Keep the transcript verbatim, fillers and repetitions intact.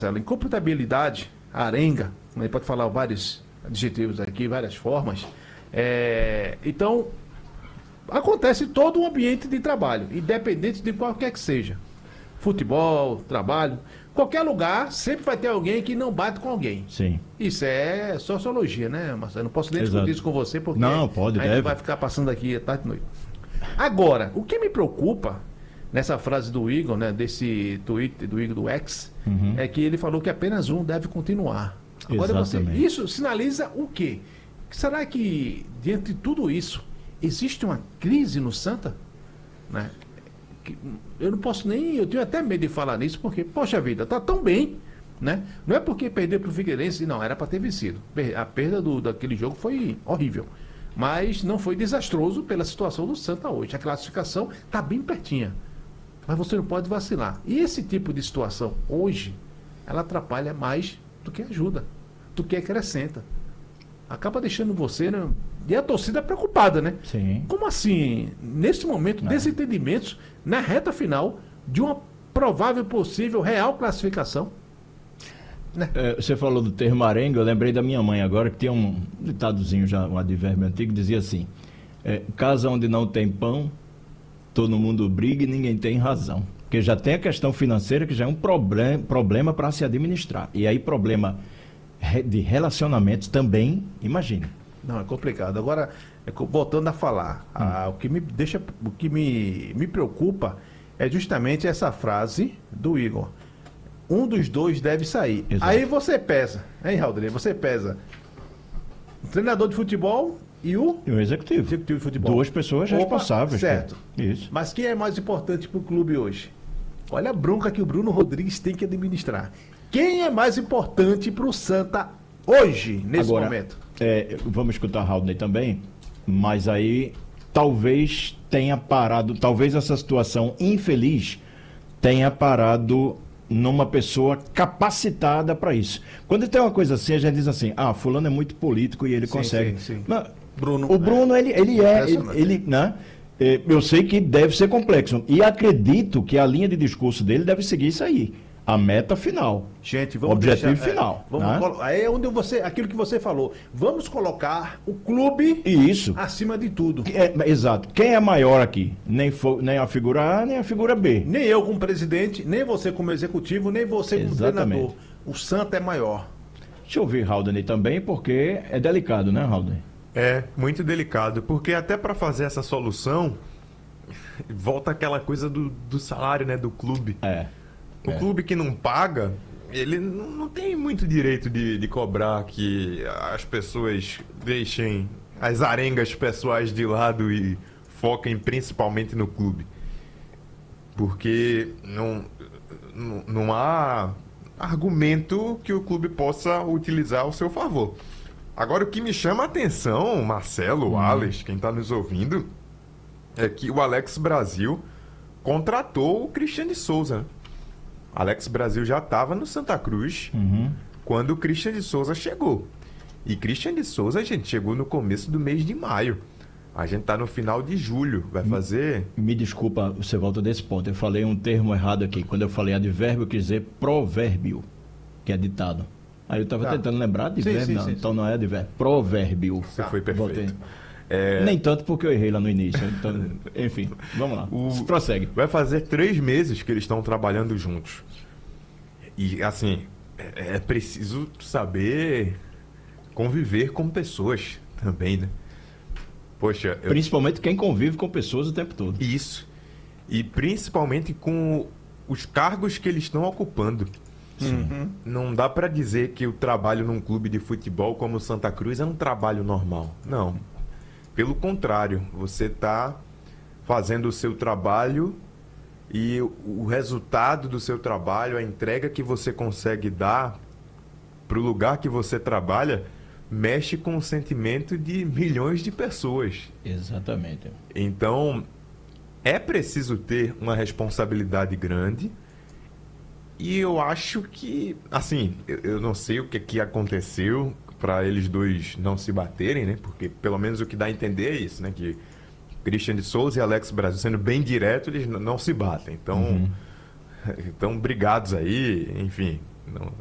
em computabilidade, arenga, né, pode falar vários adjetivos aqui, várias formas. É, então, acontece todo um ambiente de trabalho, independente de qualquer que seja. Futebol, trabalho, qualquer lugar, sempre vai ter alguém que não bate com alguém. Sim. Isso é sociologia, né, Marcelo? Não posso nem Exato. discutir isso com você, porque Não, pode, a gente deve. vai ficar passando aqui tarde e noite. Agora, o que me preocupa nessa frase do Igor, né, desse tweet do Igor do X, Uhum. é que ele falou que apenas um deve continuar. Agora você, Exatamente. isso sinaliza o quê? Será que, diante de tudo isso, existe uma crise no Santa? Né? Que, eu não posso nem, eu tenho até medo de falar nisso, porque, poxa vida, tá tão bem, né? Não é porque perdeu pro Figueirense, não, era para ter vencido. Per- A perda do, daquele jogo foi horrível. Mas não foi desastroso pela situação do Santa hoje. A classificação tá bem pertinha. Mas você não pode vacilar. E esse tipo de situação, hoje, ela atrapalha mais do que ajuda, do que acrescenta. Acaba deixando você, né? E a torcida preocupada, né? Sim. Como assim, nesse momento, É. desentendimentos na reta final de uma provável, possível, real classificação? É, você falou do termo arenga, eu lembrei da minha mãe agora, que tinha um ditadozinho já, um advérbio antigo, que dizia assim: é, casa onde não tem pão, todo mundo briga e ninguém tem razão. Porque já tem a questão financeira, que já é um problem, problema para se administrar. E aí, problema re- de relacionamentos também, imagine. Não, é complicado. Agora, é co- voltando a falar, a- o que me deixa, o que me, me preocupa é justamente essa frase do Igor. Um dos dois deve sair. Exato. Aí você pesa, hein, Raul? Você pesa o treinador de futebol e o E o executivo. executivo de futebol. Duas pessoas Opa, responsáveis. certo. Isso. Mas quem é mais importante para o clube hoje? Olha a bronca que o Bruno Rodrigues tem que administrar. Quem é mais importante para o Santa hoje, nesse Agora, momento? é, vamos escutar Haldney também, mas aí talvez tenha parado, talvez essa situação infeliz tenha parado numa pessoa capacitada para isso. Quando tem uma coisa assim, a gente diz assim: ah, fulano é muito político e ele Sim, consegue. sim, sim. Mas Bruno, o Bruno, ele, ele é, ele, Impressionante. ele, né? É, eu sei que deve ser complexo e acredito que a linha de discurso dele deve seguir isso aí, a meta final. Gente, vamos Objetivo deixar, é, final, vamos né? colo- aí é onde você, aquilo que você falou. Vamos colocar o clube E isso. acima de tudo. É, exato. Quem é maior aqui? Nem, fo- nem a figura A, nem a figura B. Nem eu como presidente, nem você como executivo, nem você como Exatamente. treinador. O Santa é maior. Deixa eu ouvir Haldney também, porque é delicado, né, Haldney? É, muito delicado, porque até para fazer essa solução, volta aquela coisa do, do salário, né, do clube. É. O É. clube que não paga, ele não, não tem muito direito de, de cobrar que as pessoas deixem as arengas pessoais de lado e foquem principalmente no clube. Porque não, não, não há argumento que o clube possa utilizar ao seu favor. Agora, o que me chama a atenção, Marcelo, Alex, quem está nos ouvindo, é que o Alex Brasil contratou o Christian de Souza, né? Alex Brasil já estava no Santa Cruz Uhum. quando o Christian de Souza chegou. E Christian de Souza, gente, chegou no começo do mês de maio. A gente tá no final de julho. Vai fazer... Me desculpa, você volta desse ponto. Eu falei um termo errado aqui. Quando eu falei advérbio, eu quis dizer provérbio, que é ditado. Aí eu estava Tá. tentando lembrar de Sim, verbo, sim, não. sim, Então não é advérbio. Provérbio. Você foi perfeito. Voltei. É, Nem tanto porque eu errei lá no início. Então, enfim, vamos lá. O- Prossegue. Vai fazer três meses que eles estão trabalhando juntos. E, assim, é, é preciso saber conviver com pessoas também, né? Poxa, eu... Principalmente quem convive com pessoas o tempo todo. Isso. E principalmente com os cargos que eles estão ocupando. Uhum. Não dá pra dizer que o trabalho num clube de futebol como o Santa Cruz é um trabalho normal. Não. Pelo contrário, você está fazendo o seu trabalho e o resultado do seu trabalho, a entrega que você consegue dar para o lugar que você trabalha, mexe com o sentimento de milhões de pessoas. Exatamente. Então, é preciso ter uma responsabilidade grande. E eu acho que, assim, eu, eu não sei o que, que aconteceu para eles dois não se baterem, né? Porque pelo menos o que dá a entender é isso, né? Que Christian de Souza e Alex Brasil, sendo bem direto, eles n- não se batem. Então, Uhum. estão brigados aí, enfim. Não,